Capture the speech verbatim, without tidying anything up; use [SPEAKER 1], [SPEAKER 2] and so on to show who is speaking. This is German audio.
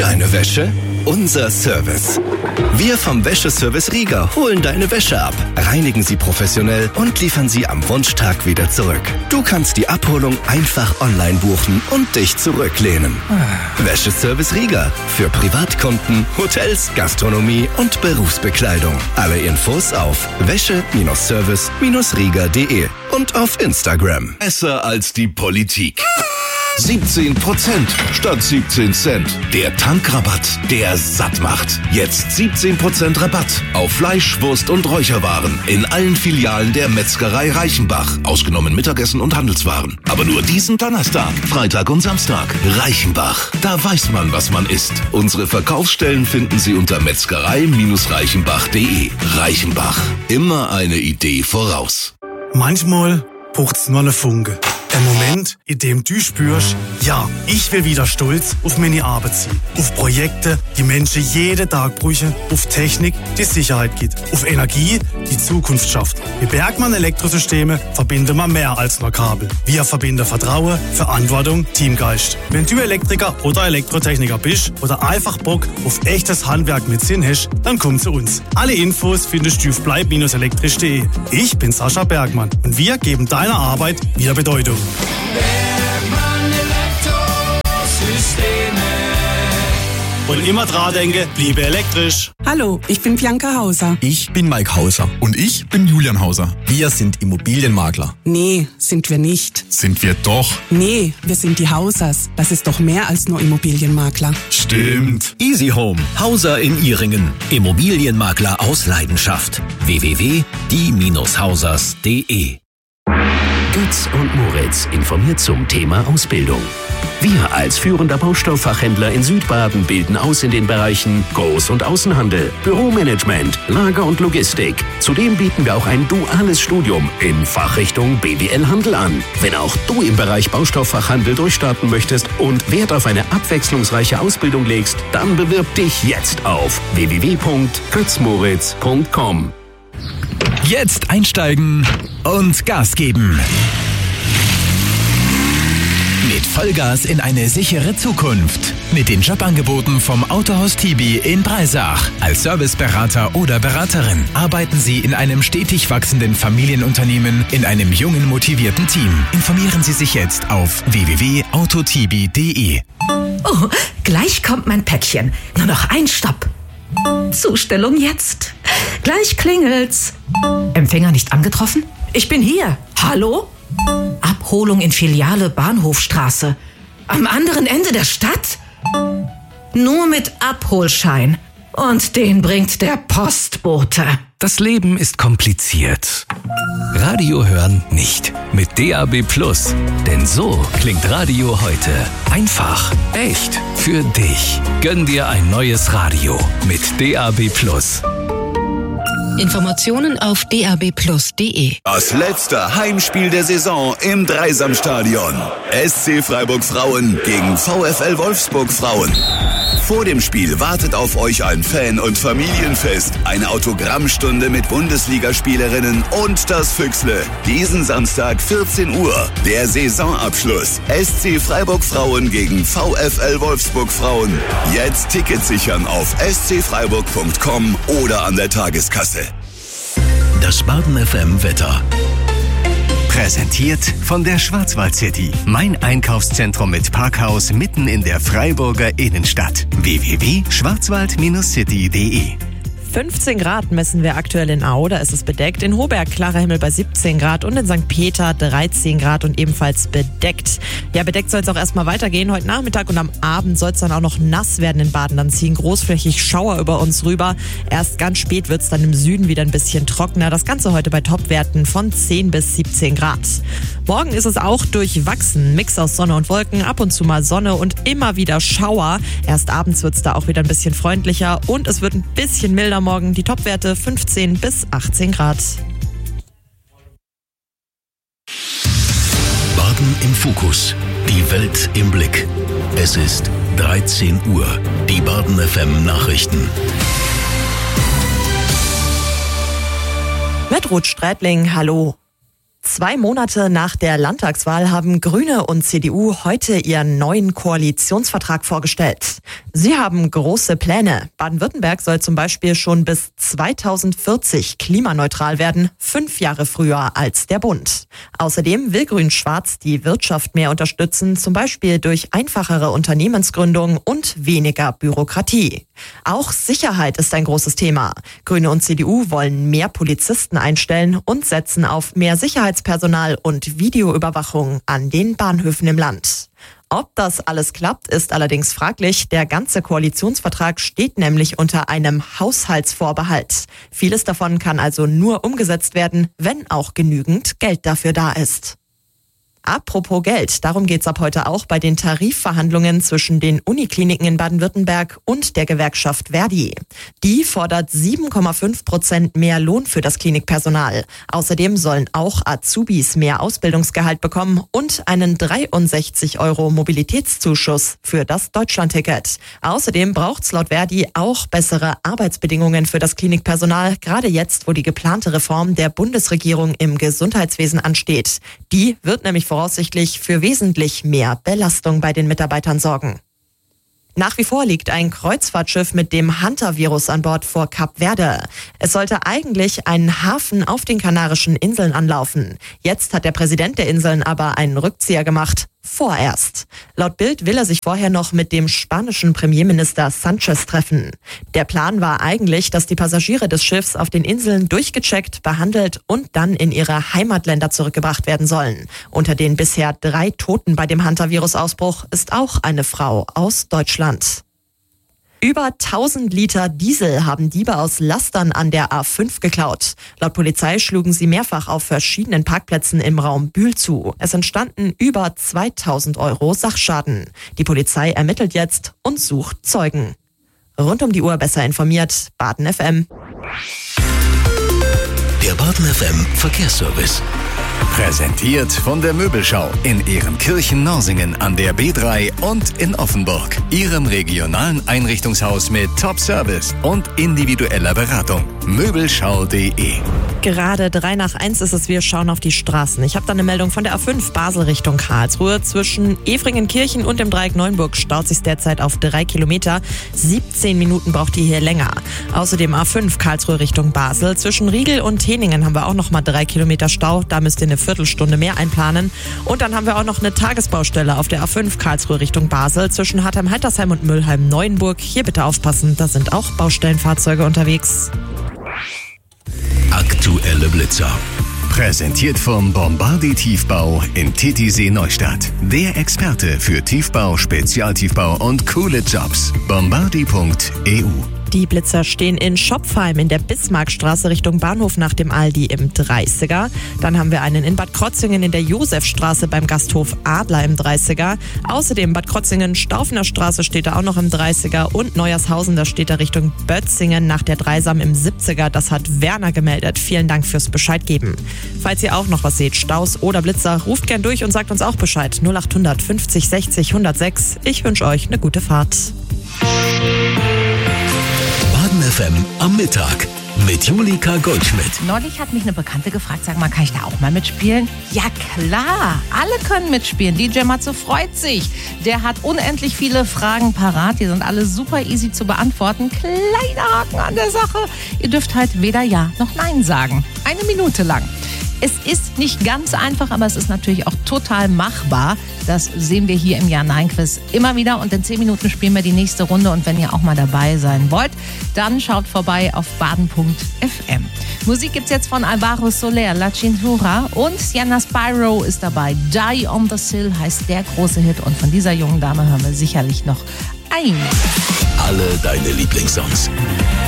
[SPEAKER 1] deine Wäsche? Unser Service. Wir vom Wäscheservice Rieger holen deine Wäsche ab, reinigen sie professionell und liefern sie am Wunschtag wieder zurück. Du kannst die Abholung einfach online buchen und dich zurücklehnen. Wäscheservice Rieger. Für Privatkunden, Hotels, Gastronomie und Berufsbekleidung. Alle Infos auf wäsche-service-rieger punkt de und auf Instagram.
[SPEAKER 2] Besser als die Politik. siebzehn Prozent statt siebzehn Cent. Der Tankrabatt, der satt macht. Jetzt siebzehn Prozent Rabatt auf Fleisch, Wurst und Räucherwaren in allen Filialen der Metzgerei Reichenbach. Ausgenommen Mittagessen und Handelswaren. Aber nur diesen Donnerstag, Freitag und Samstag. Reichenbach. Da weiß man, was man isst. Unsere Verkaufsstellen finden Sie unter metzgerei reichenbach punkt de. Reichenbach. Immer eine Idee voraus.
[SPEAKER 3] Manchmal braucht's nur eine Funke. Ein Moment, in dem du spürst, ja, ich will wieder stolz auf meine Arbeit sein. Auf Projekte, die Menschen jeden Tag brauchen. Auf Technik, die Sicherheit gibt. Auf Energie, die Zukunft schafft. Mit Bergmann Elektrosysteme verbinden wir mehr als nur Kabel. Wir verbinden Vertrauen, Verantwortung, Teamgeist. Wenn du Elektriker oder Elektrotechniker bist oder einfach Bock auf echtes Handwerk mit Sinn hast, dann komm zu uns. Alle Infos findest du auf bleib elektrisch punkt de. Ich bin Sascha Bergmann und wir geben deiner Arbeit wieder Bedeutung.
[SPEAKER 4] Bergmann Elektrosysteme.
[SPEAKER 3] Und immer dran denke, bliebe elektrisch.
[SPEAKER 5] Hallo, ich bin Bianca Hauser.
[SPEAKER 6] Ich bin Mike Hauser. Und ich bin Julian Hauser. Wir sind Immobilienmakler.
[SPEAKER 5] Nee, sind wir nicht.
[SPEAKER 6] Sind wir doch.
[SPEAKER 5] Nee, wir sind die Hausers. Das ist doch mehr als nur Immobilienmakler.
[SPEAKER 6] Stimmt.
[SPEAKER 7] Easy Home, Hauser in Ihringen. Immobilienmakler aus Leidenschaft. w w w punkt die hausers punkt de. Götz und Moritz informiert zum Thema Ausbildung. Wir als führender Baustofffachhändler in Südbaden bilden aus in den Bereichen Groß- und Außenhandel, Büromanagement, Lager und Logistik. Zudem bieten wir auch ein duales Studium in Fachrichtung B W L-Handel an. Wenn auch du im Bereich Baustofffachhandel durchstarten möchtest und Wert auf eine abwechslungsreiche Ausbildung legst, dann bewirb dich jetzt auf w w w punkt götz moritz punkt com.
[SPEAKER 8] Jetzt einsteigen und Gas geben. Mit Vollgas in eine sichere Zukunft. Mit den Jobangeboten vom Autohaus Tibi in Breisach. Als Serviceberater oder Beraterin arbeiten Sie in einem stetig wachsenden Familienunternehmen in einem jungen, motivierten Team. Informieren Sie sich jetzt auf w w w punkt autotibi punkt de.
[SPEAKER 9] Oh, gleich kommt mein Päckchen. Nur noch ein Stopp. Zustellung jetzt. Gleich klingelt's. Empfänger nicht angetroffen? Ich bin hier. Hallo? Abholung in Filiale Bahnhofstraße. Am anderen Ende der Stadt? Nur mit Abholschein. Und den bringt der Postbote.
[SPEAKER 8] Das Leben ist kompliziert. Radio hören nicht. Mit D A B Plus. Denn so klingt Radio heute. Einfach, echt, für dich. Gönn dir ein neues Radio mit D A B Plus.
[SPEAKER 10] Informationen auf d a b plus punkt de.
[SPEAKER 2] Das letzte Heimspiel der Saison im Dreisamstadion. S C Freiburg Frauen gegen VfL Wolfsburg Frauen. Vor dem Spiel wartet auf euch ein Fan- und Familienfest, eine Autogrammstunde mit Bundesligaspielerinnen und das Füchsle. Diesen Samstag vierzehn Uhr, der Saisonabschluss. S C Freiburg Frauen gegen VfL Wolfsburg Frauen. Jetzt Tickets sichern auf s c freiburg punkt com oder an der Tageskasse.
[SPEAKER 7] Das Baden F M Wetter.
[SPEAKER 11] Präsentiert von der Schwarzwald City. Mein Einkaufszentrum mit Parkhaus mitten in der Freiburger Innenstadt. w w w punkt schwarzwald city punkt de.
[SPEAKER 12] fünfzehn Grad messen wir aktuell in Au, da ist es bedeckt. In Hoberg klarer Himmel bei siebzehn Grad und in Sankt Peter dreizehn Grad und ebenfalls bedeckt. Ja, bedeckt soll es auch erstmal weitergehen. Heute Nachmittag und am Abend soll es dann auch noch nass werden in Baden. Dann ziehen großflächig Schauer über uns rüber. Erst ganz spät wird es dann im Süden wieder ein bisschen trockener. Das Ganze heute bei Topwerten von zehn bis siebzehn Grad. Morgen ist es auch durchwachsen. Mix aus Sonne und Wolken, ab und zu mal Sonne und immer wieder Schauer. Erst abends wird es da auch wieder ein bisschen freundlicher und es wird ein bisschen milder morgen. Die Topwerte fünfzehn bis achtzehn Grad.
[SPEAKER 7] Baden im Fokus. Die Welt im Blick. Es ist dreizehn Uhr. Die Baden F M Nachrichten.
[SPEAKER 12] Mit Ruth Streitling, hallo. Zwei Monate nach der Landtagswahl haben Grüne und C D U heute ihren neuen Koalitionsvertrag vorgestellt. Sie haben große Pläne. Baden-Württemberg soll zum Beispiel schon bis zweitausendvierzig klimaneutral werden, fünf Jahre früher als der Bund. Außerdem will Grün-Schwarz die Wirtschaft mehr unterstützen, zum Beispiel durch einfachere Unternehmensgründung und weniger Bürokratie. Auch Sicherheit ist ein großes Thema. Grüne und C D U wollen mehr Polizisten einstellen und setzen auf mehr Sicherheitspersonal und Videoüberwachung an den Bahnhöfen im Land. Ob das alles klappt, ist allerdings fraglich. Der ganze Koalitionsvertrag steht nämlich unter einem Haushaltsvorbehalt. Vieles davon kann also nur umgesetzt werden, wenn auch genügend Geld dafür da ist. Apropos Geld, darum geht's ab heute auch bei den Tarifverhandlungen zwischen den Unikliniken in Baden-Württemberg und der Gewerkschaft Verdi. Die fordert sieben Komma fünf Prozent mehr Lohn für das Klinikpersonal. Außerdem sollen auch Azubis mehr Ausbildungsgehalt bekommen und einen dreiundsechzig Euro Mobilitätszuschuss für das Deutschlandticket. Außerdem braucht's laut Verdi auch bessere Arbeitsbedingungen für das Klinikpersonal, gerade jetzt, wo die geplante Reform der Bundesregierung im Gesundheitswesen ansteht. Die wird nämlich voraussichtlich für wesentlich mehr Belastung bei den Mitarbeitern sorgen. Nach wie vor liegt ein Kreuzfahrtschiff mit dem Hunter-Virus an Bord vor Kap Verde. Es sollte eigentlich einen Hafen auf den Kanarischen Inseln anlaufen. Jetzt hat der Präsident der Inseln aber einen Rückzieher gemacht. Vorerst. Laut Bild will er sich vorher noch mit dem spanischen Premierminister Sánchez treffen. Der Plan war eigentlich, dass die Passagiere des Schiffs auf den Inseln durchgecheckt, behandelt und dann in ihre Heimatländer zurückgebracht werden sollen. Unter den bisher drei Toten bei dem Hunter-Virus-Ausbruch ist auch eine Frau aus Deutschland. Über tausend Liter Diesel haben Diebe aus Lastern an der A fünf geklaut. Laut Polizei schlugen sie mehrfach auf verschiedenen Parkplätzen im Raum Bühl zu. Es entstanden über zweitausend Euro Sachschaden. Die Polizei ermittelt jetzt und sucht Zeugen. Rund um die Uhr besser informiert, Baden F M.
[SPEAKER 7] Der Baden F M Verkehrsservice.
[SPEAKER 11] Präsentiert von der Möbelschau in Ehrenkirchen-Norsingen an der B drei und in Offenburg. Ihrem regionalen Einrichtungshaus mit Top-Service und individueller Beratung. Möbelschau punkt de.
[SPEAKER 12] Gerade drei nach eins ist es, wir schauen auf die Straßen. Ich habe da eine Meldung von der A fünf Basel Richtung Karlsruhe. Zwischen Efringenkirchen und dem Dreieck Neuenburg staut sich derzeit auf drei Kilometer. siebzehn Minuten braucht ihr hier länger. Außerdem A fünf Karlsruhe Richtung Basel. Zwischen Riegel und Heningen haben wir auch noch mal drei Kilometer Stau. Da müsst ihr eine Viertelstunde mehr einplanen. Und dann haben wir auch noch eine Tagesbaustelle auf der A fünf Karlsruhe Richtung Basel. Zwischen Hartheim-Heitersheim und Mülheim-Neuenburg. Hier bitte aufpassen, da sind auch Baustellenfahrzeuge unterwegs.
[SPEAKER 7] Aktuelle Blitzer.
[SPEAKER 11] Präsentiert vom Bombardi Tiefbau in Titisee Neustadt. Der Experte für Tiefbau, Spezialtiefbau und coole Jobs. bombardi punkt e u.
[SPEAKER 12] Die Blitzer stehen in Schopfheim in der Bismarckstraße Richtung Bahnhof nach dem Aldi im dreißiger. Dann haben wir einen in Bad Krotzingen in der Josefstraße beim Gasthof Adler im dreißiger. Außerdem Bad Krotzingen Staufener Straße steht da auch noch im dreißiger und Neuershausen, da steht da Richtung Bötzingen nach der Dreisam im siebziger. Das hat Werner gemeldet. Vielen Dank fürs Bescheid geben. Falls ihr auch noch was seht, Staus oder Blitzer, ruft gern durch und sagt uns auch Bescheid. null achthundert fünfzig sechzig hundertsechs. Ich wünsche euch eine gute Fahrt.
[SPEAKER 7] Baden F M am Mittag mit Julika Goldschmidt.
[SPEAKER 13] Neulich hat mich eine Bekannte gefragt, sag mal, kann ich da auch mal mitspielen? Ja klar, alle können mitspielen. D J Matze freut sich. Der hat unendlich viele Fragen parat. Die sind alle super easy zu beantworten. Kleiner Haken an der Sache. Ihr dürft halt weder Ja noch Nein sagen. Eine Minute lang. Es ist nicht ganz einfach, aber es ist natürlich auch total machbar. Das sehen wir hier im Ja-Nein-Quiz immer wieder. Und in zehn Minuten spielen wir die nächste Runde. Und wenn ihr auch mal dabei sein wollt, dann schaut vorbei auf baden punkt f m. Musik gibt's jetzt von Alvaro Soler, La Cintura und Sienna Spyro ist dabei. Die on the Sill heißt der große Hit. Und von dieser jungen Dame hören wir sicherlich noch ein.
[SPEAKER 7] Alle deine Lieblingssongs.